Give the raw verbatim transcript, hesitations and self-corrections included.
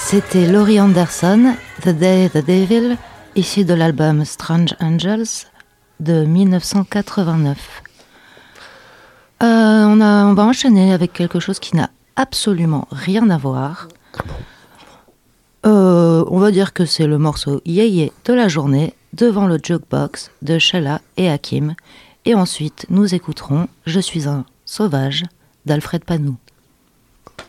C'était Laurie Anderson, The Day the Devil, issu de l'album Strange Angels de dix-neuf cent quatre-vingt-neuf. Euh, on, a, on va enchaîner avec quelque chose qui n'a absolument rien à voir. Euh, on va dire que c'est le morceau Yeah Yeah de la journée devant le jukebox de Sheila et Hakim. Et ensuite, nous écouterons Je suis un sauvage d'Alfred Panou.